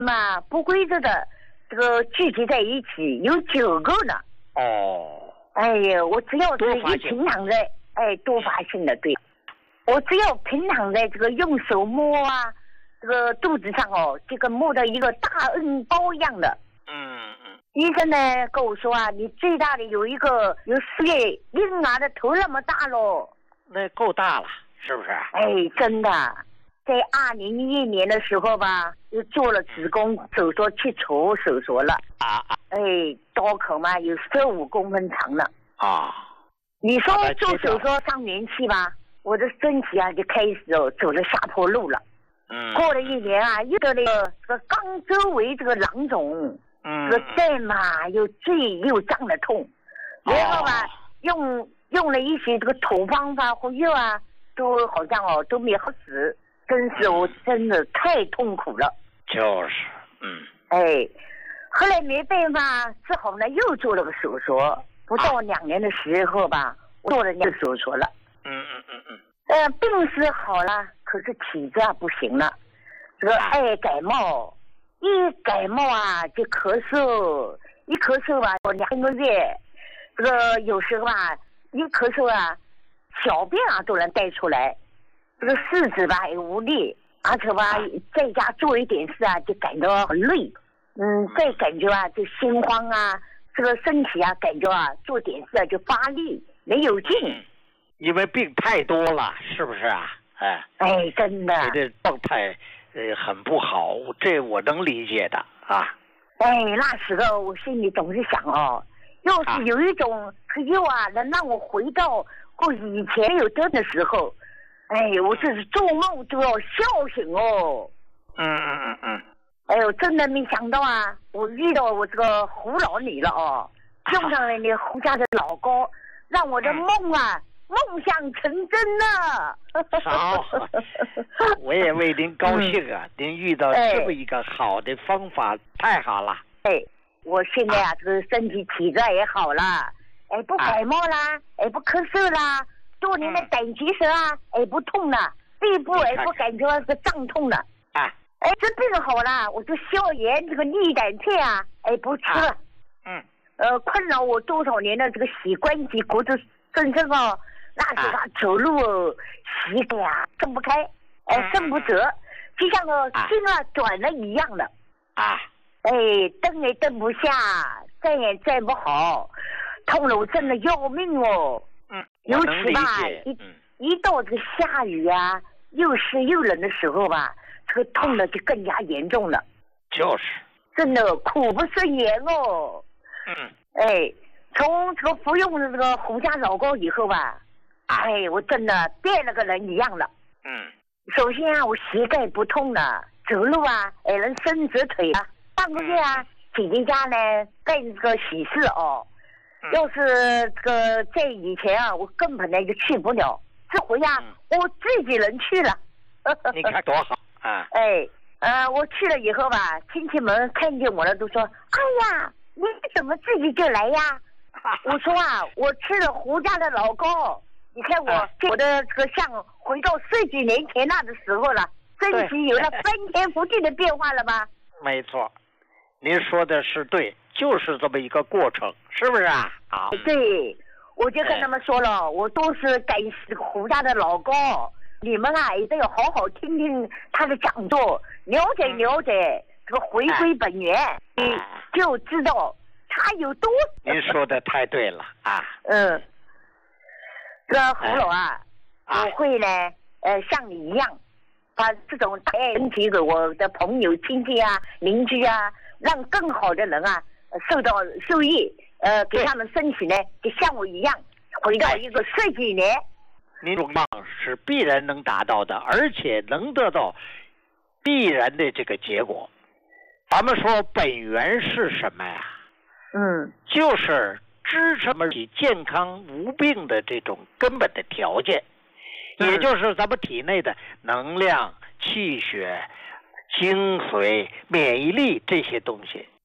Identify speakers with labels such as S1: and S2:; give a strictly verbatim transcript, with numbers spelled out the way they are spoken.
S1: 嘛不规则的这个聚集在一起，有九个呢。
S2: 哦。
S1: 哎呀，我只要是一平躺在，哎，多发性的，对。我只要平躺在这个用手摸啊，这个肚子上哦，这个摸到一个大恩包一样的。
S2: 嗯嗯。
S1: 医生呢跟我说啊，你最大的有一个有四个婴儿的头那么大咯。
S2: 那够大了，是不是？
S1: 哎，真的，在二零一一年的时候吧，又做了子宫手术，切除手术了。
S2: 啊啊。
S1: 哎，刀口嘛有十五公分长了。
S2: 啊。
S1: 你说做手术上年纪吧，我的身体啊就开始哦走了下坡路了。
S2: 嗯。
S1: 过了一年啊，又得了这个肛周围这个囊肿。
S2: 嗯。
S1: 这个蛋嘛又坠又胀的痛，然后吧、哦、用用了一些这个土方法或药啊，都好像哦都没好使，真是我真的太痛苦了。
S2: 就是，嗯。
S1: 哎，后来没办法，只好呢又做了个手术，不到两年的时候吧，我做了那个手术了。
S2: 嗯嗯嗯嗯。
S1: 呃，病是好了，可是体质啊不行了，这个爱感冒。一感冒啊就咳嗽，一咳嗽吧，我两个月，这个有时候吧，一咳嗽啊，小便啊都能带出来，这个四肢吧也无力，而且吧在家做一点事啊就感到很累，嗯，再感觉啊就心慌啊，这个身体啊感觉啊做点事啊就发力没有劲，
S2: 因为病太多了，是不是啊？哎，
S1: 哎，真的，
S2: 你的状态。呃，很不好，这我能理解的啊。
S1: 哎，那时候我心里总是想哦，要是有一种药啊，能让我回到我以前有得的时候，哎，我这是做梦都要笑醒哦。
S2: 嗯嗯嗯嗯。
S1: 哎呦，真的没想到啊，我遇到我这个胡老女了哦，用上了你胡家的老高，让我的梦啊。嗯梦想成真了。
S2: 好，我也为您高兴啊！嗯、您遇到这么一个好的方法，哎、太好了。
S1: 哎，我现在啊，这个身体体质也好了，哎，不感冒啦，哎，不咳嗽啦，多年的胆结石啊，哎，不痛了，背部哎不感觉是胀痛了。
S2: 啊，
S1: 哎，这病好了，我就消炎这个利胆片啊，哎，不吃了。
S2: 嗯。
S1: 呃，困扰我多少年的这个膝关节骨质增生哦。那时候走路哦，膝盖啊伸不开，哎，伸不直，就像个筋啊转了一样的。
S2: 啊，
S1: 哎，蹬也蹬不下，站也站不好，痛了我真的要命哦。
S2: 嗯，
S1: 尤其吧，一一到这个下雨啊，又湿又冷的时候吧，这个痛的就更加严重了。
S2: 就是。
S1: 真的苦不胜言哦。
S2: 嗯。
S1: 哎，从这个服用的这个胡家老膏以后吧。哎，我真的变了个人一样了。
S2: 嗯，
S1: 首先啊，我膝盖不痛了，走路啊，也能伸直腿啊。上个月啊，姐姐家呢办这个喜事哦。嗯、要是这个在以前啊，我根本呢就去不了。这回啊，嗯、我自己人去了。
S2: 你看多好啊！
S1: 哎，呃，我去了以后吧，亲戚们看见我了都说：“哎呀，你怎么自己就来呀？”我说啊，我吃了胡家的老膏。你看我、啊、我的这个像回到十几年前那的时候了，身体有了翻天覆地的变化了吧？
S2: 没错，您说的是对，就是这么一个过程，是不是啊？好，
S1: 对，我就跟他们说了，哎、我都是感谢胡家的老高，你们啊也得要好好听听他的讲座，了解了解、嗯、这个回归本源，你、哎、就知道他有多。
S2: 您说的太对了啊！
S1: 嗯。这个胡老啊，
S2: 哎、
S1: 我会呢，呃，像你一样，把这种爱分给我的朋友、亲戚啊、邻居啊，让更好的人啊受到受益，呃，给他们身体呢，就像我一样，回到一个十几年。
S2: 您这梦是必然能达到的，而且能得到必然的这个结果。咱们说本源是什么呀？
S1: 嗯，
S2: 就是支撑你健康无病的这种根本的条件，也就是咱们体内的能量、气血、精髓、免疫力这些东西。